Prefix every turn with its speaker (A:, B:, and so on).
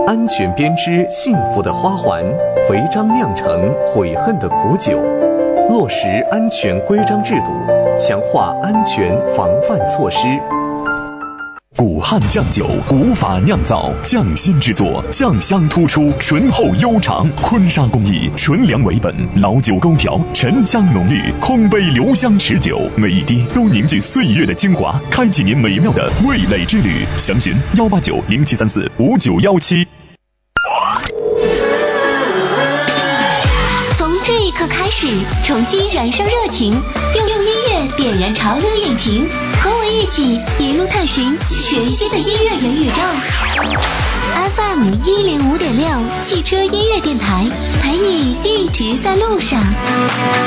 A: 安全编织幸福的花环，违章酿成悔恨的苦酒。落实安全规章制度，强化安全防范措施。
B: 古汉酱酒，古法酿造，匠心制作，酱香突出，醇厚悠长。坤沙工艺，纯粮为本，老酒勾调，沉香浓郁，空杯留香持久，每一滴都凝聚岁月的精华，开启您美妙的味蕾之旅。详询18907345917。
C: 从这一刻开始，重新燃烧热情，用音乐点燃潮流引擎，和我一起一路探寻全新的音乐元宇宙。FM 105.6汽车音乐电台，陪你一直在路上。